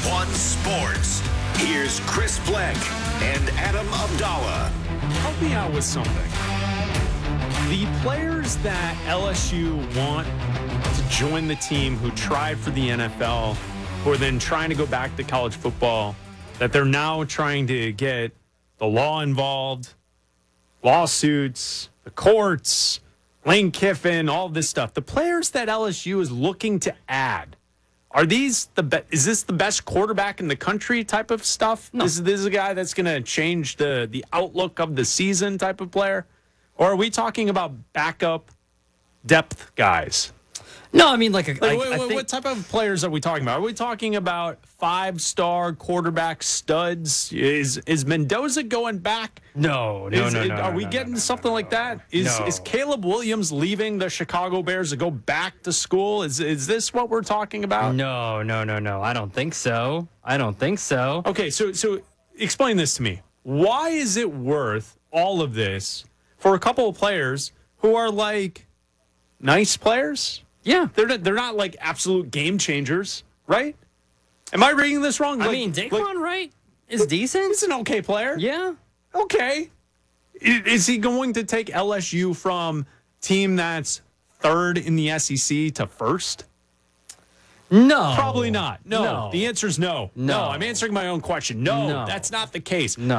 One Sports. Here's Chris Fleck and Adam Abdallah. Help me out with something. The players that LSU want to join the team who tried for the NFL, who are then trying to go back to college football, that they're now trying to get the law involved, lawsuits, the courts, Lane Kiffin, all this stuff. The players that LSU is looking to add, are these is this the best quarterback in the country type of stuff? No. This is a guy that's going to change the outlook of the season type of player? Or are we talking about backup depth guys? No, I mean, I think, What type of players are we talking about? Are we talking about 5-star quarterback studs? Is Mendoza going back? No. Are we getting something like that? Is Caleb Williams leaving the Chicago Bears to go back to school? Is this what we're talking about? No. I don't think so. Okay, so explain this to me. Why is it worth all of this for a couple of players who are like nice players? Yeah. They're not like absolute game changers, right? Am I reading this wrong? I mean, Daquan Wright is decent. He's an okay player. Yeah. Okay. Is he going to take LSU from team that's third in the SEC to first? No. Probably not. No. No. The answer is no. No. I'm answering my own question. No, No. that's not the case. No.